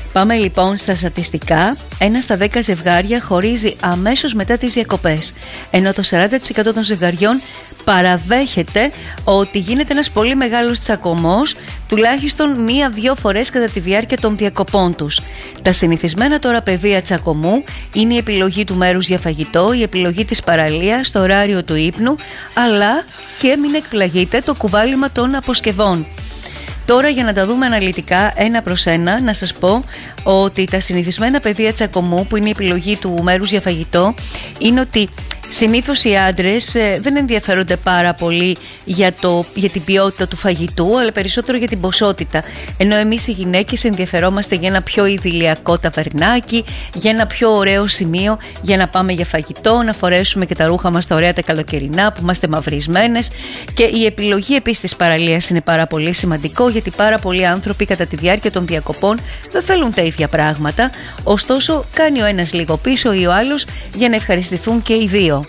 Πάμε λοιπόν στα στατιστικά. 1 στα 10 ζευγάρια χωρίζει αμέσως μετά τις διακοπές, ενώ το 40% των ζευγαριών παραδέχεται ότι γίνεται ένας πολύ μεγάλος τσακωμός τουλάχιστον 1-2 φορές κατά τη διάρκεια των διακοπών τους. Τα συνηθισμένα τώρα πεδία τσακωμού είναι η επιλογή του μέρους για φαγητό, η επιλογή της παραλίας, το ωράριο του ύπνου, αλλά και μην εκπλαγείτε το κουβάλιμα των αποσκευών. Τώρα για να τα δούμε αναλυτικά ένα προς ένα, να σας πω ότι τα συνηθισμένα πεδία τσακωμού που είναι η επιλογή του μέρους για φαγητό είναι ότι συνήθως οι άντρες δεν ενδιαφέρονται πάρα πολύ για την ποιότητα του φαγητού, αλλά περισσότερο για την ποσότητα. Ενώ εμείς οι γυναίκες ενδιαφερόμαστε για ένα πιο ιδηλιακό ταβερνάκι, για ένα πιο ωραίο σημείο για να πάμε για φαγητό, να φορέσουμε και τα ρούχα μας τα ωραία τα καλοκαιρινά που είμαστε μαυρισμένες. Και η επιλογή επίσης της παραλίας είναι πάρα πολύ σημαντικό, γιατί πάρα πολλοί άνθρωποι κατά τη διάρκεια των διακοπών δεν θέλουν τα ίδια πράγματα. Ωστόσο, κάνει ο ένας λίγο πίσω ή ο άλλος για να ευχαριστηθούν και οι δύο.